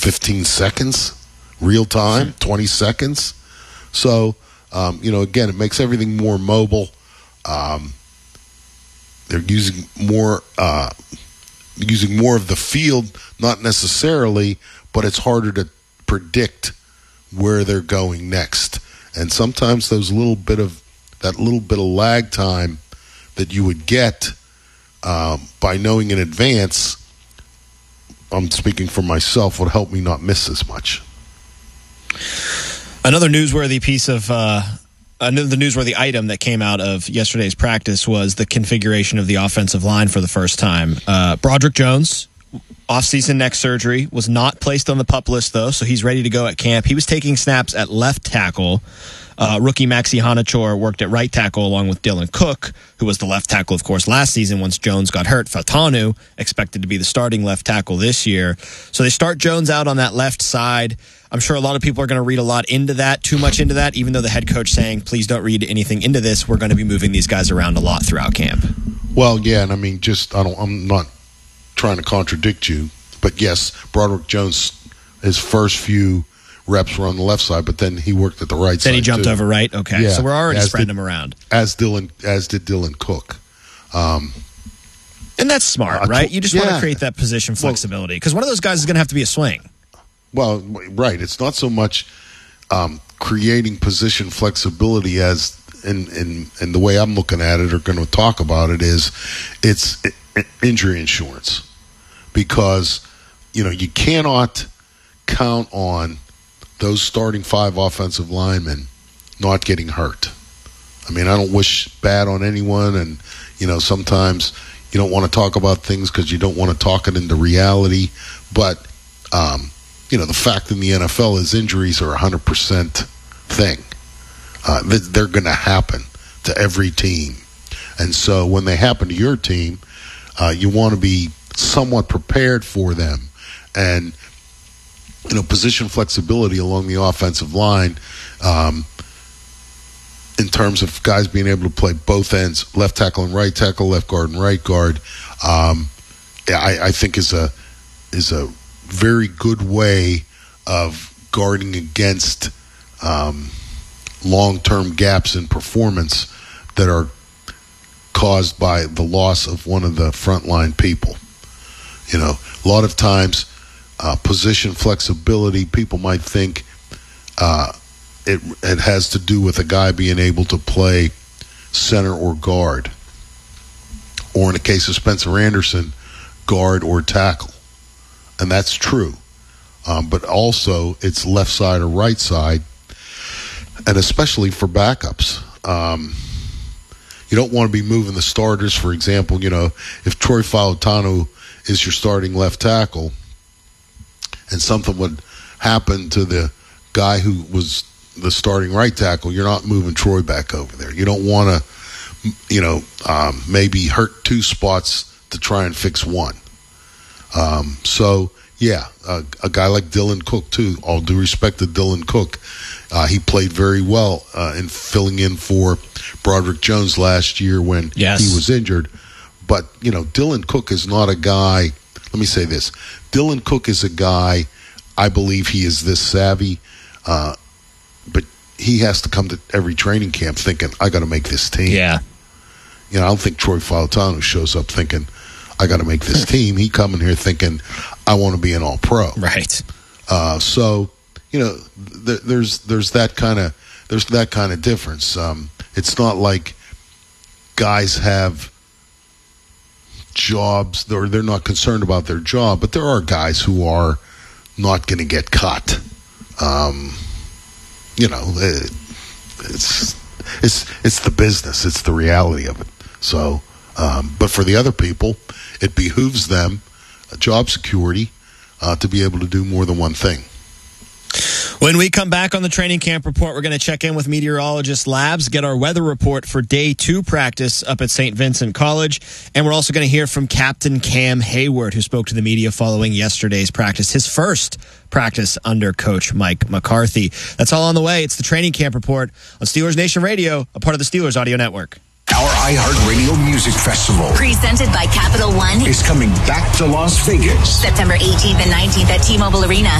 15 seconds, real time, 20 seconds. So, again, it makes everything more mobile. They're using more of the field, not necessarily, but it's harder to predict where they're going next. And sometimes that little bit of lag time that you would get by knowing in advance, I'm speaking for myself, would help me not miss as much. Another newsworthy newsworthy item that came out of yesterday's practice was the configuration of the offensive line for the first time. Broderick Jones, off-season neck surgery, was not placed on the PUP list, though, so he's ready to go at camp. He was taking snaps at left tackle. Rookie Maxi Hanachor worked at right tackle along with Dylan Cook, who was the left tackle, of course, last season once Jones got hurt. Fatanu expected to be the starting left tackle this year. So they start Jones out on that left side. I'm sure a lot of people are going to read a lot into that, too much into that, even though the head coach saying, please don't read anything into this. We're going to be moving these guys around a lot throughout camp. Well, yeah, and I mean, I'm not trying to contradict you, but yes, Broderick Jones, his first few reps were on the left side, but then he worked at the right side. Then he jumped over right? Okay, yeah, so we're already spreading him around. As did Dylan Cook. And that's smart, right? You just want to create that position flexibility, because one of those guys is going to have to be a swing. Well, right. It's not so much creating position flexibility as in the way I'm looking at it or going to talk about it is it's injury insurance, because you cannot count on those starting 5 offensive linemen not getting hurt. I mean, I don't wish bad on anyone, and sometimes you don't want to talk about things because you don't want to talk it into reality, but the fact in the NFL is injuries are 100% thing. They're going to happen to every team. And so when they happen to your team, you want to be somewhat prepared for them. And, position flexibility along the offensive line in terms of guys being able to play both ends, left tackle and right tackle, left guard and right guard, I think is a very good way of guarding against long-term gaps in performance that are caused by the loss of one of the frontline people. A lot of times, position flexibility, people might think it has to do with a guy being able to play center or guard, or in the case of Spencer Anderson, guard or tackle. And that's true. But also, it's left side or right side, and especially for backups. You don't want to be moving the starters. For example, if Troy Fautanu is your starting left tackle and something would happen to the guy who was the starting right tackle, you're not moving Troy back over there. You don't want to, maybe hurt 2 spots to try and fix one. A guy like Dylan Cook, too, all due respect to Dylan Cook, he played very well in filling in for Broderick Jones last year when he was injured. But, Dylan Cook is not a guy, let me say this, Dylan Cook is a guy, I believe he is this savvy, but he has to come to every training camp thinking, I got to make this team. Yeah. I don't think Troy Fautanu shows up thinking, I got to make this team. He come in here thinking, I want to be an all-pro. Right. So, there's that kind of difference. It's not like guys have jobs, or they're not concerned about their job, but there are guys who are not going to get cut. It's the business. It's the reality of it. So, but for the other people, it behooves them, job security, to be able to do more than one thing. When we come back on the training camp report, we're going to check in with meteorologist Labs, get our weather report for day 2 practice up at St. Vincent College. And we're also going to hear from Captain Cam Hayward, who spoke to the media following yesterday's practice, his first practice under Coach Mike McCarthy. That's all on the way. It's the training camp report on Steelers Nation Radio, a part of the Steelers Audio Network. Our iHeartRadio Music Festival, presented by Capital One, is coming back to Las Vegas September 18th and 19th at T-Mobile Arena.